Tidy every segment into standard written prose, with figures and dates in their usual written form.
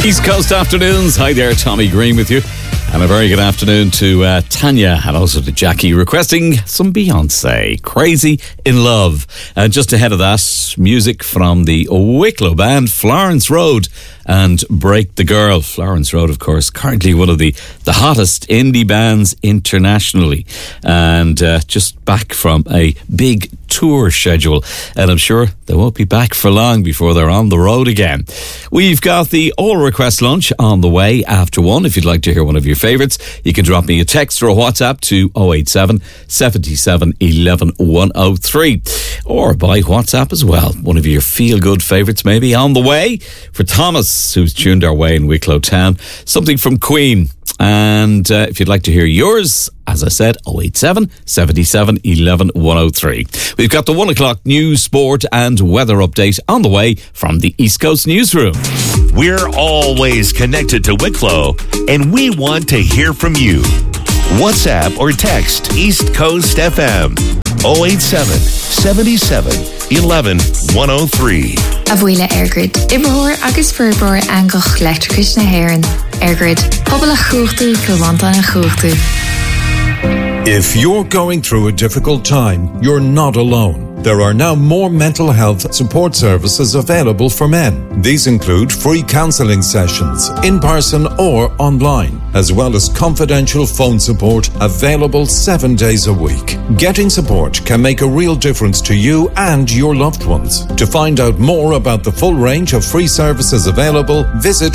East Coast Afternoons. Hi there, Tommy Green with you. And a very good afternoon to Tanya and also to Jackie, requesting some Beyonce, Crazy in Love. And just ahead of that, music from the Wicklow band, Florence Road and Break the Girl. Florence Road, of course, currently one of the hottest indie bands internationally. And just back from a big tour schedule. And I'm sure they won't be back for long before they're on the road again. We've got the All Request Lunch on the way after 1. If you'd like to hear one of your favourites, you can drop me a text or a WhatsApp to 087 77 11 103, or by WhatsApp as well. One of your feel-good favourites maybe on the way for Thomas, who's tuned our way in Wicklow Town. Something from Queen. And if you'd like to hear yours, as I said, 087 77 11 103. We've got the 1 o'clock news, sport and weather update on the way from the East Coast Newsroom. We're always connected to Wicklow, and we want to hear from you. WhatsApp or text East Coast FM 087 77 11 103. Abuela Airgrid. Ibrahor agus Furbour Angoch Electricus na Heron. Airgrid. Pobble a chuchtu, Kilwanta na chuchtu. If you're going through a difficult time, you're not alone. There are now more mental health support services available for men. These include free counselling sessions, in person or online, as well as confidential phone support available 7 days a week. Getting support can make a real difference to you and your loved ones. To find out more about the full range of free services available, visit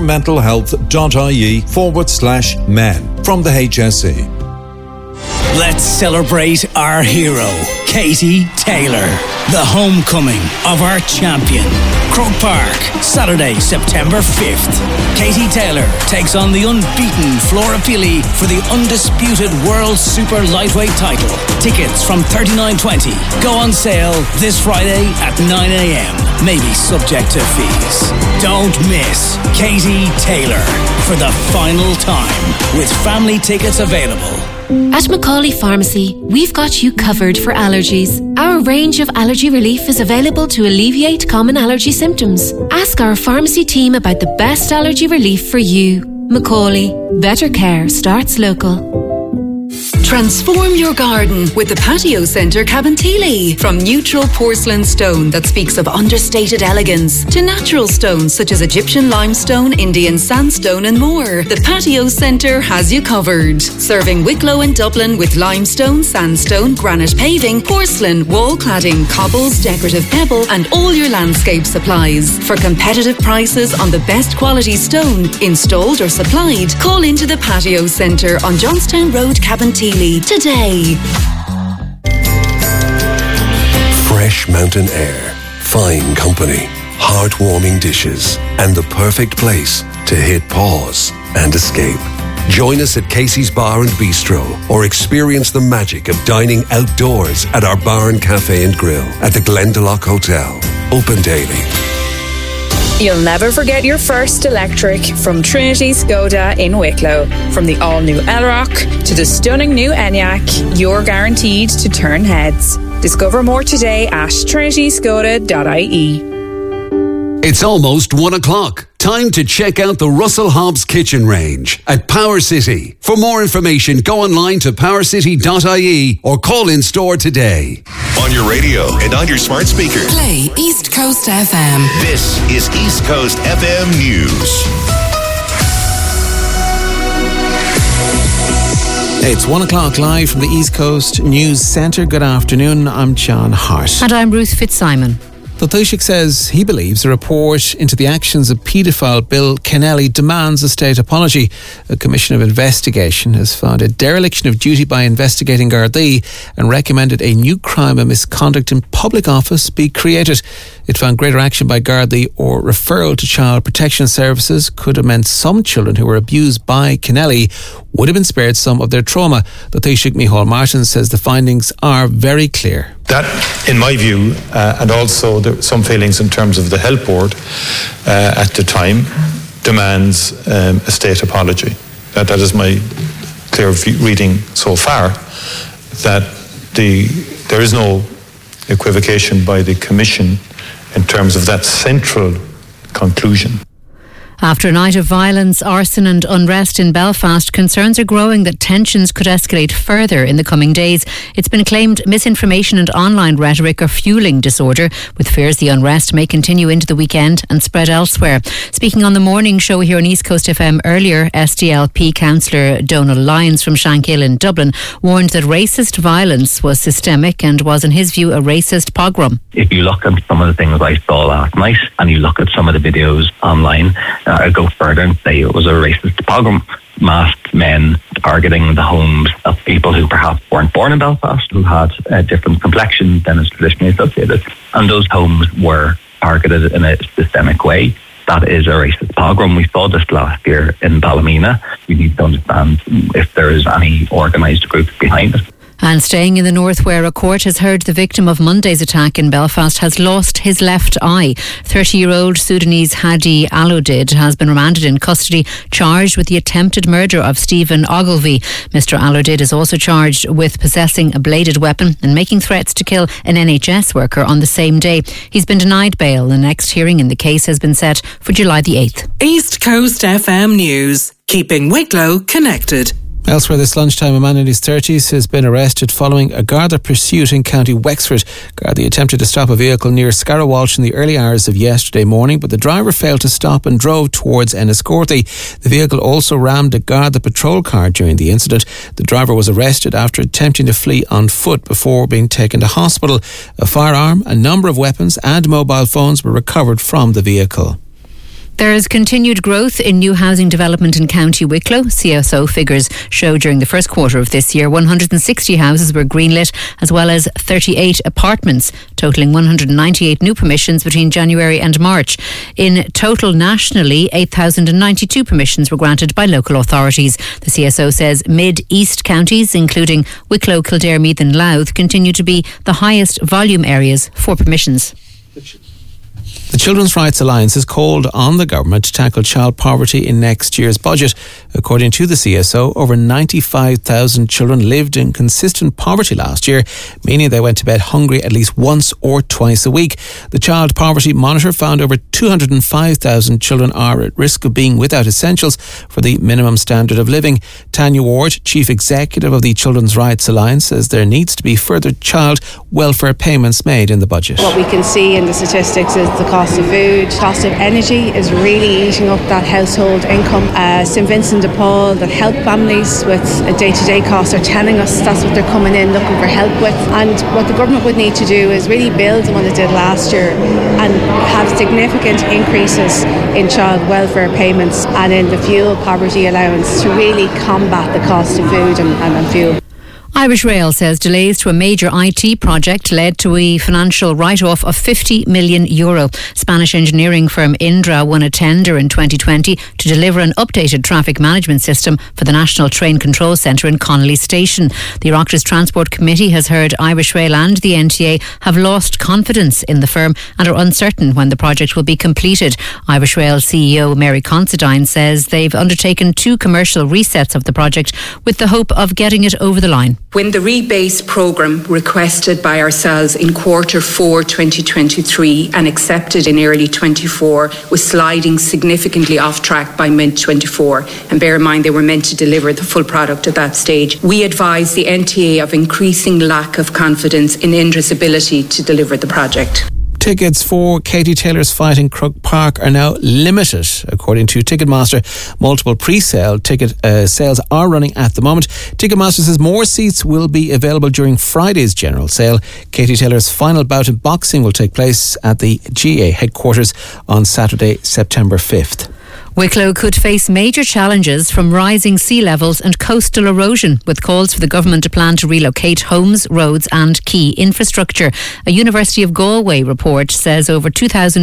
yourmentalhealth.ie/men from the HSE. Let's celebrate our hero, Katie Taylor, the homecoming of our champion. Croke Park, Saturday, September 5th. Katie Taylor takes on the unbeaten Flora Pili for the undisputed World Super Lightweight title. Tickets from $39.20 go on sale this Friday at 9 a.m. Maybe subject to fees. Don't miss Katie Taylor for the final time, with family tickets available. At Macaulay Pharmacy, we've got you covered for allergies. Our range of allergy relief is available to alleviate common allergy symptoms. Ask our pharmacy team about the best allergy relief for you. Macaulay, better care starts local. Transform your garden with the Patio Centre Cabinteely. From neutral porcelain stone that speaks of understated elegance to natural stones such as Egyptian limestone, Indian sandstone and more, the Patio Centre has you covered. Serving Wicklow and Dublin with limestone, sandstone, granite paving, porcelain, wall cladding, cobbles, decorative pebble and all your landscape supplies. For competitive prices on the best quality stone, installed or supplied, call into the Patio Centre on Johnstown Road, Cabinteely today. Fresh mountain air, fine company, heartwarming dishes, and the perfect place to hit pause and escape. Join us at Casey's Bar and Bistro, or experience the magic of dining outdoors at our bar and cafe and grill at the Glendalough Hotel. Open daily. You'll never forget your first electric from Trinity Skoda in Wicklow. From the all-new Elrock to the stunning new Enyaq, you're guaranteed to turn heads. Discover more today at trinityskoda.ie. It's almost 1 o'clock. Time to check out the Russell Hobbs kitchen range at Power City. For more information, go online to powercity.ie or call in store today. On your radio and on your smart speaker. Play East Coast FM. This is East Coast FM News. It's 1 o'clock live from the East Coast News Centre. Good afternoon, I'm John Hart. And I'm Ruth Fitzsimon. The Taoiseach says he believes a report into the actions of paedophile Bill Kennelly demands a state apology. A commission of investigation has found a dereliction of duty by investigating Gardaí and recommended a new crime of misconduct in public office be created. It found greater action by Gardaí or referral to Child Protection Services could have meant some children who were abused by Kennelly would have been spared some of their trauma. The Taoiseach Micheál Martin says the findings are very clear. That, in my view, and also some feelings in terms of the Health Board at the time, demands a state apology. That is my clear reading so far, that there is no equivocation by the Commission in terms of that central conclusion. After a night of violence, arson and unrest in Belfast, concerns are growing that tensions could escalate further in the coming days. It's been claimed misinformation and online rhetoric are fuelling disorder, with fears the unrest may continue into the weekend and spread elsewhere. Speaking on the morning show here on East Coast FM earlier, SDLP councillor Donal Lyons from Shankill in Dublin warned that racist violence was systemic and was, in his view, a racist pogrom. If you look at some of the things I saw last night and you look at some of the videos online, I'd go further and say it was a racist pogrom. Masked men targeting the homes of people who perhaps weren't born in Belfast, who had a different complexion than is traditionally associated. And those homes were targeted in a systemic way. That is a racist pogrom. We saw this last year in Ballymena. We need to understand if there is any organised groups behind it. And staying in the north, where a court has heard the victim of Monday's attack in Belfast has lost his left eye. 30-year-old Sudanese Hadi Alodid has been remanded in custody, charged with the attempted murder of Stephen Ogilvie. Mr. Alodid is also charged with possessing a bladed weapon and making threats to kill an NHS worker on the same day. He's been denied bail. The next hearing in the case has been set for July the 8th. East Coast FM News, keeping Wicklow connected. Elsewhere this lunchtime, a man in his 30s has been arrested following a Garda pursuit in County Wexford. Garda attempted to stop a vehicle near Scarrawalsh in the early hours of yesterday morning, but the driver failed to stop and drove towards Enniscorthy. The vehicle also rammed a Garda patrol car during the incident. The driver was arrested after attempting to flee on foot before being taken to hospital. A firearm, a number of weapons and mobile phones were recovered from the vehicle. There is continued growth in new housing development in County Wicklow. CSO figures show during the first quarter of this year 160 houses were greenlit, as well as 38 apartments, totalling 198 new permissions between January and March. In total nationally, 8,092 permissions were granted by local authorities. The CSO says mid-east counties, including Wicklow, Kildare, Meath and Louth, continue to be the highest volume areas for permissions. The Children's Rights Alliance has called on the government to tackle child poverty in next year's budget. According to the CSO, over 95,000 children lived in consistent poverty last year, meaning they went to bed hungry at least once or twice a week. The Child Poverty Monitor found over 205,000 children are at risk of being without essentials for the minimum standard of living. Tanya Ward, Chief Executive of the Children's Rights Alliance, says there needs to be further child welfare payments made in the budget. What we can see in the statistics is the cost of food, cost of energy is really eating up that household income. St Vincent de Paul, that help families with a day-to-day cost, are telling us that's what they're coming in looking for help with. And what the government would need to do is really build on what it did last year and have significant increases in child welfare payments and in the fuel poverty allowance to really combat the cost of food and fuel. Irish Rail says delays to a major IT project led to a financial write-off of €50 million. Spanish engineering firm Indra won a tender in 2020 to deliver an updated traffic management system for the National Train Control Centre in Connolly Station. The Oireachtas Transport Committee has heard Irish Rail and the NTA have lost confidence in the firm and are uncertain when the project will be completed. Irish Rail CEO Mary Considine says they've undertaken 2 commercial resets of the project with the hope of getting it over the line. When the rebase programme requested by ourselves in Q4 2023 and accepted in early 24 was sliding significantly off track by mid-24, and bear in mind they were meant to deliver the full product at that stage, we advised the NTA of increasing lack of confidence in Indra's ability to deliver the project. Tickets for Katie Taylor's fight in Croke Park are now limited, according to Ticketmaster. Multiple pre-sale ticket sales are running at the moment. Ticketmaster says more seats will be available during Friday's general sale. Katie Taylor's final bout of boxing will take place at the GA headquarters on Saturday, September 5th. Wicklow could face major challenges from rising sea levels and coastal erosion, with calls for the government to plan to relocate homes, roads and key infrastructure. A University of Galway report says over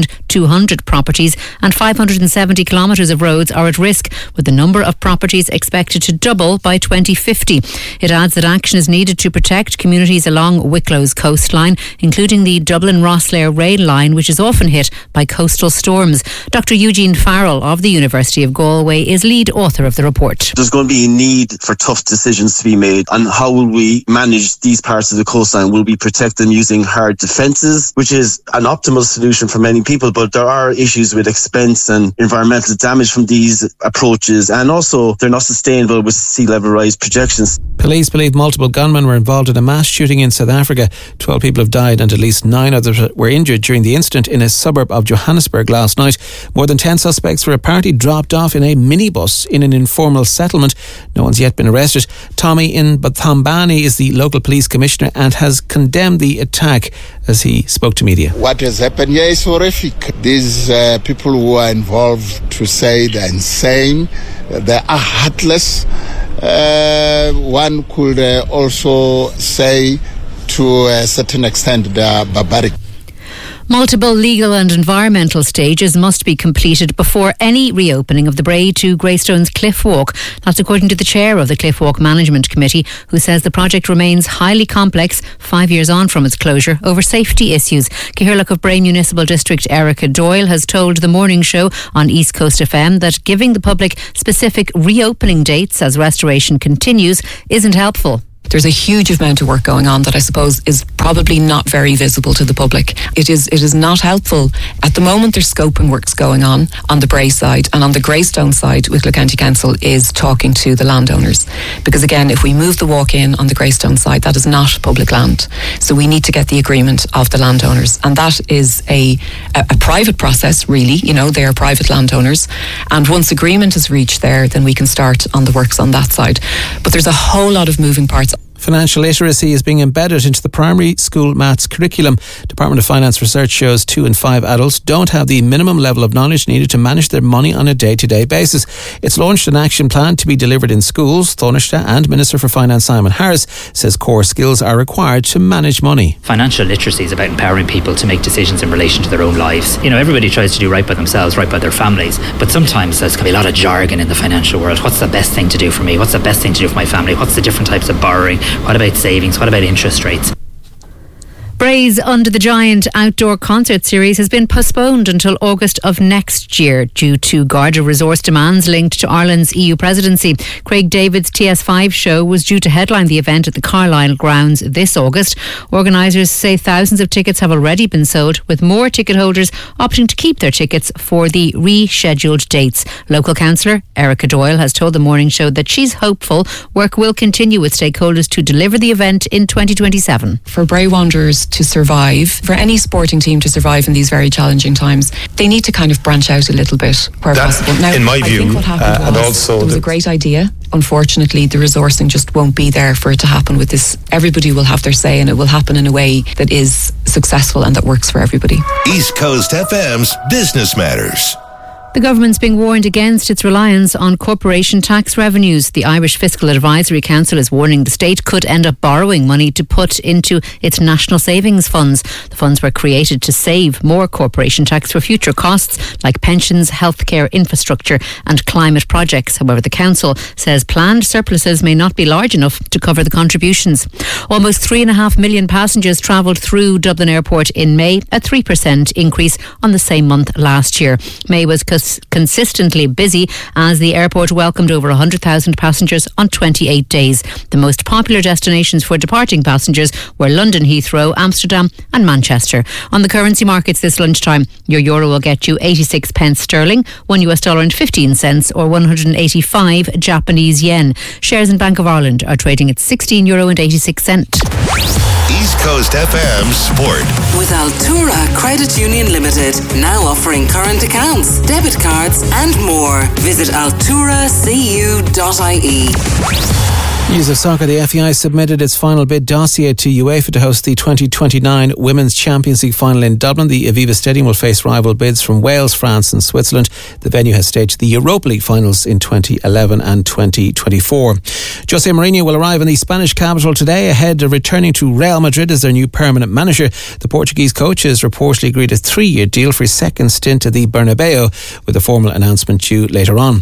2,200 properties and 570 kilometres of roads are at risk, with the number of properties expected to double by 2050. It adds that action is needed to protect communities along Wicklow's coastline, including the Dublin-Rosslare rail line, which is often hit by coastal storms. Dr. Eugene Farrell of the University of Galway, is lead author of the report. There's going to be a need for tough decisions to be made on how will we manage these parts of the coastline. Will we protect them using hard defences, which is an optimal solution for many people, but there are issues with expense and environmental damage from these approaches, and also they're not sustainable with sea level rise projections. Police believe multiple gunmen were involved in a mass shooting in South Africa. 12 people have died and at least 9 others were injured during the incident in a suburb of Johannesburg last night. More than 10 suspects were apparently dropped off in a minibus in an informal settlement. No one's yet been arrested. Tommy Nthambani is the local police commissioner and has condemned the attack as he spoke to media. What has happened here is horrific. These people who are involved, to say they're insane, they are heartless. One could also say to a certain extent they are barbaric. Multiple legal and environmental stages must be completed before any reopening of the Bray to Greystones Cliff Walk. That's according to the chair of the Cliff Walk Management Committee, who says the project remains highly complex 5 years on from its closure over safety issues. Cathaoirleach of Bray Municipal District Erica Doyle has told The Morning Show on East Coast FM that giving the public specific reopening dates as restoration continues isn't helpful. There's a huge amount of work going on that I suppose is probably not very visible to the public. It is not helpful. At the moment there's scoping works going on the Bray side, and on the Greystone side Wicklow County Council is talking to the landowners, because again, if we move the walk in on the Greystone side, that is not public land, so we need to get the agreement of the landowners, and that is a private process really. You know, they are private landowners, and once agreement is reached there, then we can start on the works on that side. But there's a whole lot of moving parts. Financial literacy is being embedded into the primary school maths curriculum. Department of Finance research shows 2 in 5 adults don't have the minimum level of knowledge needed to manage their money on a day-to-day basis. It's launched an action plan to be delivered in schools. Taoiseach and Minister for Finance Simon Harris says core skills are required to manage money. Financial literacy is about empowering people to make decisions in relation to their own lives. You know, everybody tries to do right by themselves, right by their families, but sometimes there's going to be a lot of jargon in the financial world. What's the best thing to do for me? What's the best thing to do for my family? What's the different types of borrowing? What about savings? What about interest rates? Bray's Under the Giant outdoor concert series has been postponed until August of next year due to Garda resource demands linked to Ireland's EU presidency. Craig David's TS5 show was due to headline the event at the Carlisle grounds this August. Organisers say thousands of tickets have already been sold, with more ticket holders opting to keep their tickets for the rescheduled dates. Local councillor Erica Doyle has told The Morning Show that she's hopeful work will continue with stakeholders to deliver the event in 2027. For Bray Wanderers to survive, for any sporting team to survive in these very challenging times, they need to kind of branch out a little bit where possible. Now, in my I view, think what happened and also there was a great idea. Unfortunately, the resourcing just won't be there for it to happen with this. Everybody will have their say, and it will happen in a way that is successful and that works for everybody. East Coast FM's Business Matters. The government's being warned against its reliance on corporation tax revenues. The Irish Fiscal Advisory Council is warning the state could end up borrowing money to put into its national savings funds. The funds were created to save more corporation tax for future costs like pensions, healthcare, infrastructure and climate projects. However, the council says planned surpluses may not be large enough to cover the contributions. Almost 3.5 million passengers travelled through Dublin Airport in May, a 3% increase on the same month last year. May was consistently busy as the airport welcomed over 100,000 passengers on 28 days. The most popular destinations for departing passengers were London Heathrow, Amsterdam and Manchester. On the currency markets this lunchtime, your euro will get you 86 pence sterling, $1 and 15 cents, or 185 Japanese yen. Shares in Bank of Ireland are trading at €16 and 86 cents. East Coast FM Sport. With Altura Credit Union Limited, now offering current accounts, debit cards and more. Visit alturacu.ie. News of soccer. The FAI submitted its final bid dossier to UEFA to host the 2029 Women's Champions League final in Dublin. The Aviva Stadium will face rival bids from Wales, France and Switzerland. The venue has staged the Europa League finals in 2011 and 2024. Jose Mourinho will arrive in the Spanish capital today ahead of returning to Real Madrid as their new permanent manager. The Portuguese coach has reportedly agreed a 3-year deal for his second stint at the Bernabeu, with a formal announcement due later on.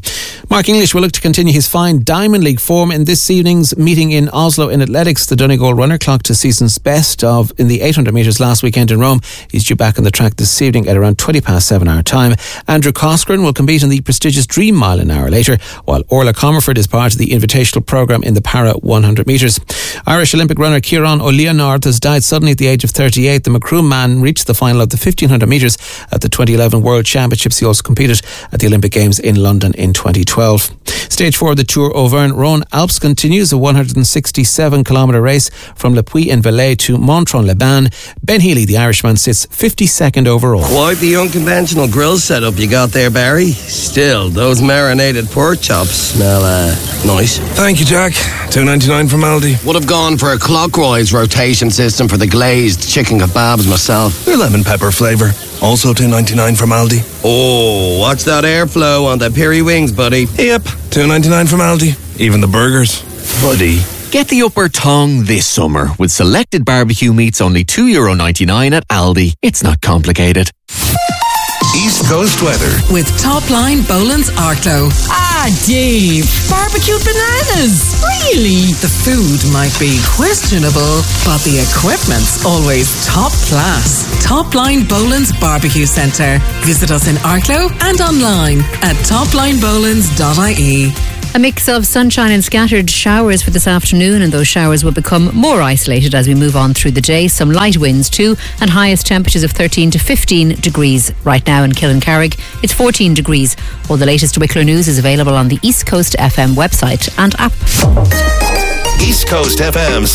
Mark English will look to continue his fine Diamond League form in this evening's meeting in Oslo in athletics. The Donegal runner clocked a season's best in the 800 metres last weekend in Rome. He's due back on the track this evening at around 7:20 our time. Andrew Coscoran will compete in the prestigious Dream Mile an hour later, while Orla Comerford is part of the invitational programme in the para 100 metres. Irish Olympic runner Kieran O'Leonard has died suddenly at the age of 38. The Macroom man reached the final of the 1500 metres at the 2011 World Championships. He also competed at the Olympic Games in London in 2012. Stage 4 of the Tour Auvergne-Rhône Alps continues, a 167-kilometre race from Le Puy-en-Velay to Montrond-les-Bains. Ben Healy, the Irishman, sits 52nd overall. Quite the unconventional grill setup you got there, Barry. Still, those marinated pork chops smell nice. Thank you, Jack. $2.99 from Aldi. Would have gone for a clockwise rotation system for the glazed chicken kebabs myself. Your lemon pepper flavour. Also $2.99 from Aldi. Oh, watch that airflow on the peri wings, buddy. Yep, $2.99 from Aldi. Even the burgers. Buddy. Get the upper tongue this summer with selected barbecue meats only €2.99 at Aldi. It's not complicated. East Coast weather. With Topline Boland's Arklow. Ah, Dave. Barbecued bananas. Really? The food might be questionable, but the equipment's always top class. Topline Boland's Barbecue Centre. Visit us in Arklow and online at toplinebolands.ie. A mix of sunshine and scattered showers for this afternoon, and those showers will become more isolated as we move on through the day. Some light winds too, and highest temperatures of 13 to 15 degrees. Right now in Killincarrig, it's 14 degrees. All the latest Wicklow news is available on the East Coast FM website and app. East Coast FM.